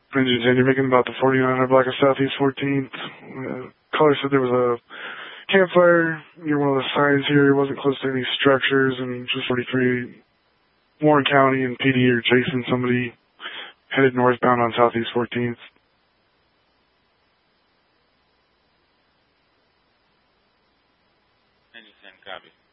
Engine Sandy making about the 4900 block of Southeast 14th. Caller said there was a campfire near one of the signs here. It wasn't close to any structures, and just 43 Warren County and PD are chasing somebody headed northbound on Southeast 14th. Engine 10, copy.